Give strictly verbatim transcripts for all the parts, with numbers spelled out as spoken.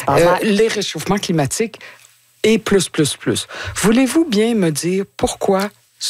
euh, les réchauffements climatiques et plus, plus, plus. Voulez-vous bien me dire pourquoi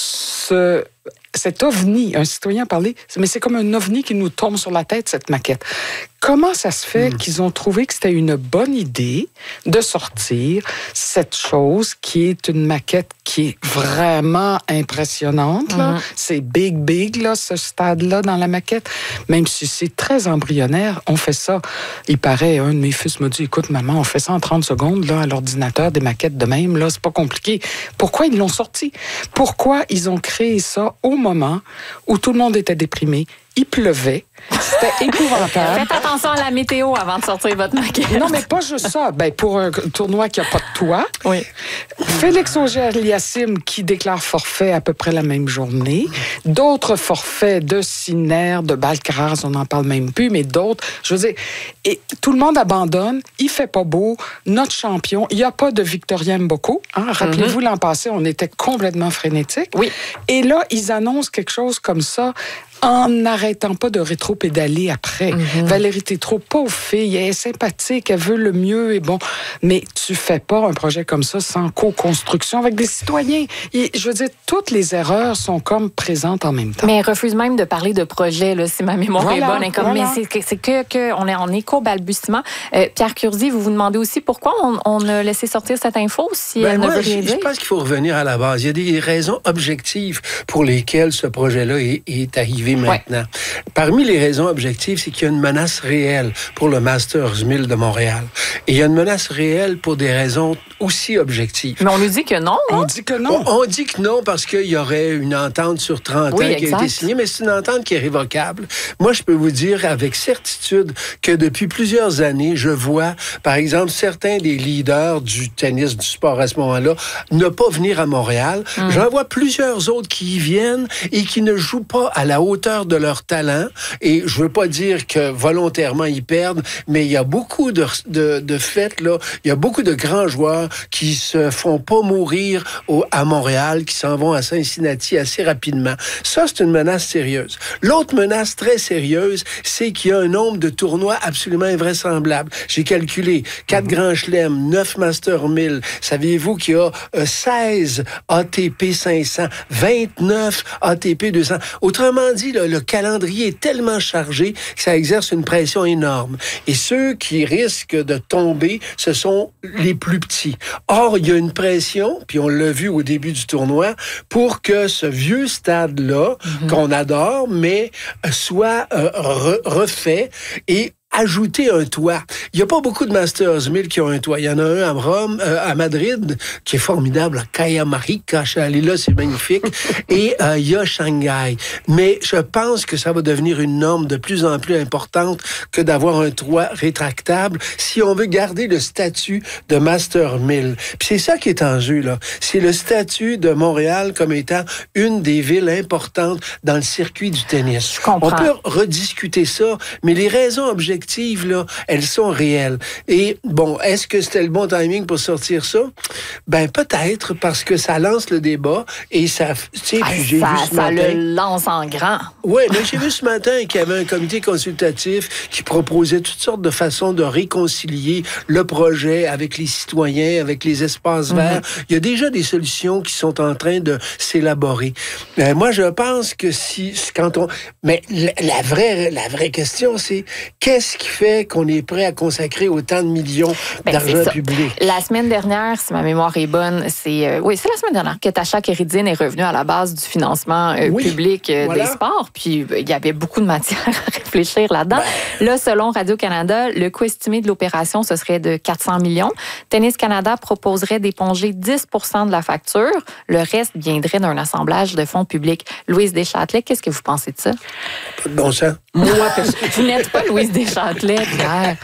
ce... cet ovni, un citoyen a parlé, mais c'est comme un ovni qui nous tombe sur la tête, cette maquette. Comment ça se fait mmh. qu'ils ont trouvé que c'était une bonne idée de sortir cette chose qui est une maquette qui est vraiment impressionnante, là. Mmh. C'est big, big, là, ce stade-là dans la maquette. Même si c'est très embryonnaire, on fait ça. Il paraît, un de mes fils m'a dit, écoute, maman, on fait ça en trente secondes, là, à l'ordinateur, des maquettes de même, là, c'est pas compliqué. Pourquoi ils l'ont sorti? Pourquoi ils ont créé ça au moment où tout le monde était déprimé? Il pleuvait. C'était épouvantable. Faites attention à la météo avant de sortir votre maquette. Non, mais pas juste ça. Ben, pour un tournoi qui n'a pas de toit, oui. Félix Auger-Aliassime qui déclare forfait à peu près la même journée. D'autres forfaits de Siner, de Balcaraz, on n'en parle même plus, mais d'autres. Je veux dire, et tout le monde abandonne. Il fait pas beau. Notre champion, il n'y a pas de Victoria Mboko. Hein? Rappelez-vous, mm-hmm. l'an passé, on était complètement frénétique. Oui. Et là, ils annoncent quelque chose comme ça en n'arrêtant pas de rétro-pédaler après. Mm-hmm. Valérie Tétrault, pauvre fille, elle est sympathique, elle veut le mieux, et bon, mais tu fais pas un projet comme ça sans co-construction avec des citoyens. Et, je veux dire, toutes les erreurs sont comme présentes en même temps. Mais elle refuse même de parler de projet, là, si ma mémoire voilà, est bonne. Comme, voilà. Mais c'est, c'est que, que on est en éco-balbutiement. Euh, Pierre Curzi, vous vous demandez aussi pourquoi on, on a laissé sortir cette info, si ben elle moi, ne veut je, rien dire? Je pense qu'il faut revenir à la base. Il y a des raisons objectives pour lesquelles ce projet-là est, est arrivé maintenant. Ouais. Parmi les raisons objectives, c'est qu'il y a une menace réelle pour le Masters mille de Montréal. Et il y a une menace réelle pour des raisons aussi objectives. Mais on nous dit que non. Hein? On dit que non. On, on dit que non parce qu'il y aurait une entente sur trente oui, ans qui exact. a été signée, mais c'est une entente qui est révocable. Moi, je peux vous dire avec certitude que depuis plusieurs années, je vois, par exemple, certains des leaders du tennis, du sport à ce moment-là, ne pas venir à Montréal. Hum. J'en vois plusieurs autres qui y viennent et qui ne jouent pas à la hauteur de leur talent. Et je veux pas dire que volontairement ils perdent, mais il y a beaucoup de, de, de faits, là. Il y a beaucoup de grands joueurs qui se font pas mourir au, à Montréal, qui s'en vont à Cincinnati assez rapidement. Ça, c'est une menace sérieuse. L'autre menace très sérieuse, c'est qu'il y a un nombre de tournois absolument invraisemblable. J'ai calculé quatre mm-hmm. grands chelems, neuf Master mille. Saviez-vous qu'il y a euh, seize A T P cinq cents, vingt-neuf A T P deux cents. Autrement dit, là, le calendrier est tellement chargé que ça exerce une pression énorme. Et ceux qui risquent de tomber, ce sont les plus petits. Or, il y a une pression, puis on l'a vu au début du tournoi, pour que ce vieux stade-là, mm-hmm. qu'on adore, mais soit euh, re- refait et ajouter un toit. Il n'y a pas beaucoup de Masters mille qui ont un toit. Il y en a un à Rome, euh, à Madrid, qui est formidable. Caia Marica, je suis allé là, c'est magnifique. Et euh, il y a Shanghai. Mais je pense que ça va devenir une norme de plus en plus importante que d'avoir un toit rétractable si on veut garder le statut de Master mille. Puis c'est ça qui est en jeu, là. C'est le statut de Montréal comme étant une des villes importantes dans le circuit du tennis. Je comprends. On peut rediscuter ça, mais les raisons objectives là, elles sont réelles. Et bon, est-ce que c'était le bon timing pour sortir ça? Ben peut-être, parce que ça lance le débat et ça... Tu sais, ah, puis j'ai ça, vu ce ça matin... le lance en grand. Oui, mais j'ai vu ce matin qu'il y avait un comité consultatif qui proposait toutes sortes de façons de réconcilier le projet avec les citoyens, avec les espaces verts. Mm-hmm. Il y a déjà des solutions qui sont en train de s'élaborer. Ben, moi, je pense que si... quand on... Mais la, la, vraie, la vraie question, c'est qu'est-ce qui fait qu'on est prêt à consacrer autant de millions ben, d'argent public? La semaine dernière, si ma mémoire est bonne, c'est euh, oui, c'est la semaine dernière que Tasha Kéridine est revenue à la base du financement euh, oui, public euh, voilà. des sports. Puis il y avait beaucoup de matière à réfléchir là-dedans. Ben... Là, selon Radio-Canada, le coût estimé de l'opération, ce serait de quatre cents millions. Tennis Canada proposerait d'éponger dix pour cent de la facture. Le reste viendrait d'un assemblage de fonds publics. Louise Deschâtelet, qu'est-ce que vous pensez de ça? Pas de bon sens. Moi, vous n'êtes pas Louise Deschâtelet, Pierre.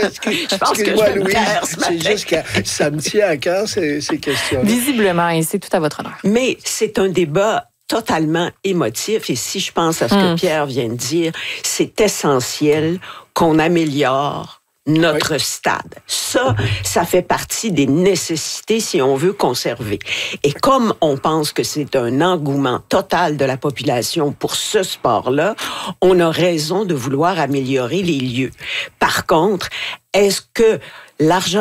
Je pense que moi, Louise, c'est juste que ça me tient à cœur, ces, ces questions. Visiblement, et c'est tout à votre honneur. Mais c'est un débat totalement émotif. Et si je pense à ce que hum. Pierre vient de dire, c'est essentiel qu'on améliore notre oui. stade. Ça, ça fait partie des nécessités si on veut conserver. Et comme on pense que c'est un engouement total de la population pour ce sport-là, on a raison de vouloir améliorer les lieux. Par contre, est-ce que l'argent